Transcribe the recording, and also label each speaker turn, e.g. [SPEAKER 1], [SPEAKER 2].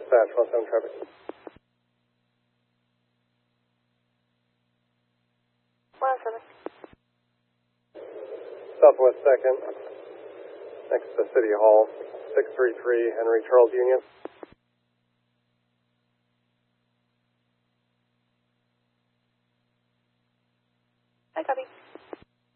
[SPEAKER 1] dispatch, 17 traffic. Southwest 2nd, next to City Hall, 633 Henry Charles Union.
[SPEAKER 2] I copy.